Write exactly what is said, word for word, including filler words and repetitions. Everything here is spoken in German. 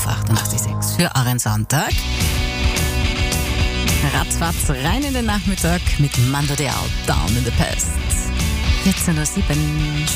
auf achtundachtzig Komma sechs für euren Sonntag. Ratzfatz rein in den Nachmittag mit Mando Diao, Down in the Past. vierzehn Uhr sieben.